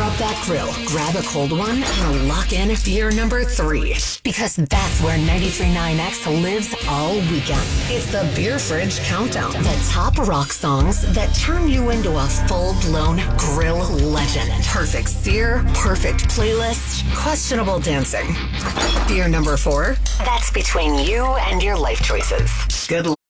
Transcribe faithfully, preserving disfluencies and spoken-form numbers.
up that grill, grab a cold one, and lock in beer number three. Because that's where ninety-three point nine X lives all weekend. It's the Beer Fridge Countdown. The top rock songs that turn you into a full-blown grill legend. Perfect steer, perfect playlist, questionable dancing. Beer number four, that's between you and your life choices. Good luck.